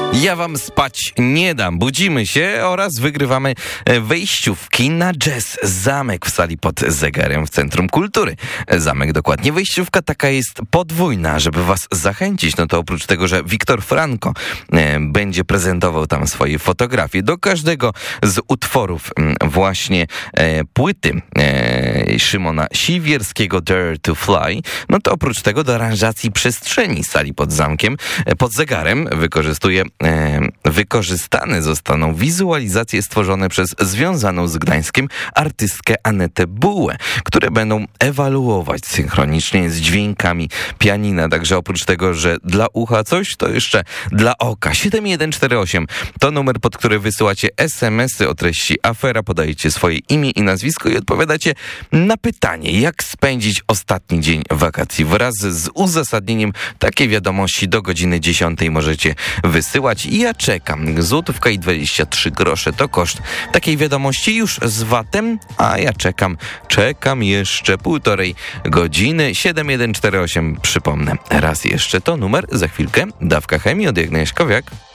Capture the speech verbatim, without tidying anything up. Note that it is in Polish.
Ja wam spać nie dam. Budzimy się oraz wygrywamy wejściówki na jazz. Zamek w sali pod zegarem w Centrum Kultury. Zamek dokładnie. Wejściówka taka jest podwójna, żeby was zachęcić. No to oprócz tego, że Wiktor Franko e, będzie prezentował tam swoje fotografie do każdego z utworów m, właśnie e, płyty e, Szymona Siwierskiego Dare to Fly, no to oprócz tego do aranżacji przestrzeni sali pod zamkiem, e, pod zegarem wykorzystuje e, wykorzystane zostaną wizualizacje stworzone przez związaną z Gdańskiem artystkę Anetę Bułę, które będą ewaluować synchronicznie z dźwiękami pianina. Także oprócz tego, że dla ucha coś, to jeszcze dla oka. siedem jeden cztery osiem to numer, pod który wysyłacie es em esy o treści afera, podajecie swoje imię i nazwisko i odpowiadacie na pytanie, jak spędzić ostatni dzień wakacji. Wraz z uzasadnieniem takie wiadomości do godziny dziesiątej możecie wysyłać i ja czekam. Złotówka i dwadzieścia trzy grosze to koszt takiej wiadomości już z vatem, a ja czekam, czekam jeszcze półtorej godziny. siedem jeden cztery osiem, przypomnę raz jeszcze to numer, za chwilkę dawka chemii od Agnieszka Kowiak.